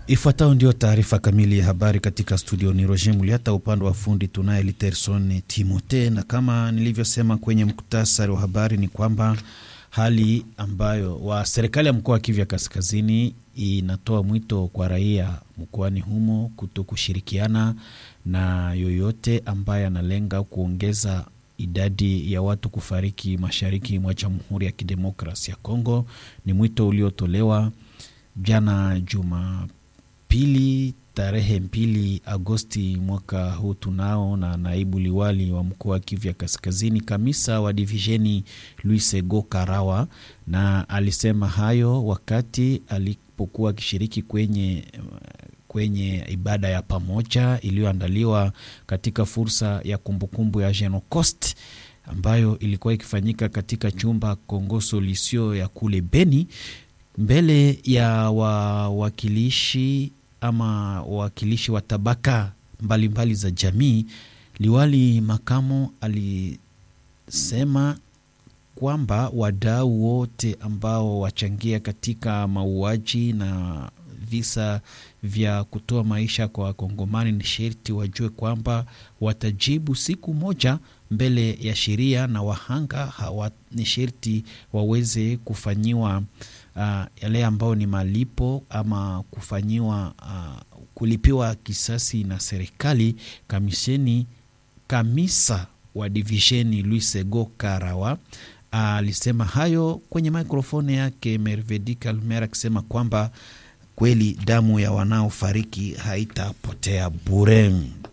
Ifuatayo ndio taarifa kamili ya habari katika studio. Ni Roger Muliata, upande wa fundi tunaye Literson Timote, na kama nilivyosema kwenye mkutasari wa habari ni kwamba hali ambayo wa serikali ya mkoa wa Kivu Kaskazini inatoa mwito kwa raia mkoani humo kutokushirikiana na yoyote ambaye analenga kuongeza idadi ya watu kufariki mashariki mwa Jamhuri ya Kidemokrasia ya Kongo. Ni mwito uliotolewa jana Jumapili tarehe 2 Agosti mwaka huu tunao na naibu liwali wa mkoa wa Kivu Kaskazini, kamisa wa divisheni Louis Sego Karawa, na alisema hayo wakati alipokuwa akishiriki kwenye ibada ya pamoja iliyoandaliwa katika fursa ya kumbukumbu ya Genocost ambayo ilikuwa ikifanyika katika chumba Kongo Solution ya kule Beni, mbele ya wawakilishi wa tabaka mbalimbali za jamii. Liwali makamo alisema kwamba wadau wote ambao wachangia katika mauaji na visa vya kutoa maisha kwa Wakongomani ni sherti wajue kwamba watajibu siku moja mbele ya sheria, na wahanga ni sherti waweze kufanyiwa yale ambao ni malipo ama kufanyiwa kulipiwa kisasi na serikali. Kamisa wa divisheni Louis Sego Karawa alisema hayo kwenye mikrofoni yake Mervedi Kalmera, akisema kwamba kweli damu ya wanaofariki haitapotea bure.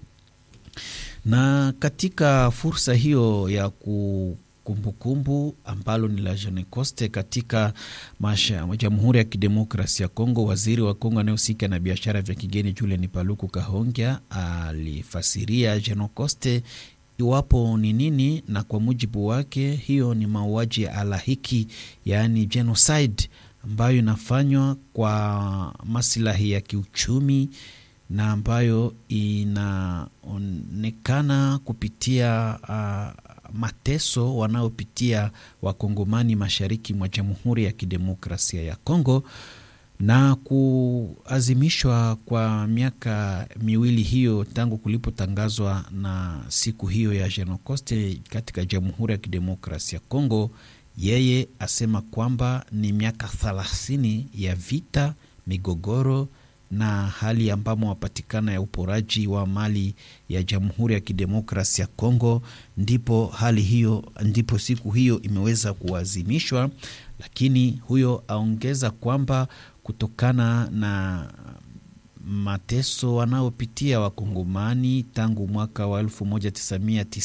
Na katika fursa hiyo ya kumbukumbu ambalo ni la Genocost katika Jamhuri ya Kidemokrasia ya Kongo, waziri wa Kongo anayehusika na biashara vya kigeni Julien Paluku Kahongya alifasiria Genocost iwapo ni nini, na kwa mujibu wake hiyo ni mauaji ya alahiki, yaani genocide, ambayo inafanywa kwa maslahi ya kiuchumi na ambayo inaonekana kupitia mateso wanaopitia Wakongomani mashariki mwa Jamhuri ya Kidemokrasia ya Kongo, na kuazimishwa kwa miaka miwili hiyo tangu kulipotangazwa na siku hiyo ya Genocost katika Jamhuri ya Kidemokrasia ya Kongo. Yeye asema kwamba ni miaka 30 ya vita, migogoro na hali ambamo wapatikana ya uporaji wa mali ya Jamhuri ya Kidemokrasia ya Kongo, ndipo siku hiyo imeweza kuazimishwa. Lakini huyo aongeza kwamba kutokana na mateso wanaopitia Wakongomani tangu mwaka wa 1990